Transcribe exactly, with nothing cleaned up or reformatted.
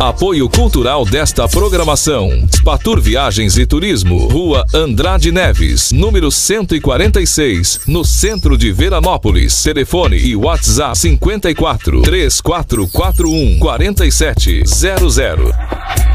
Apoio cultural desta programação: Spatur Viagens e Turismo, Rua Andrade Neves, número cento e quarenta e seis, no centro de Veranópolis. Telefone e WhatsApp cinquenta e quatro, três quatro quatro um, quarenta e sete zero zero.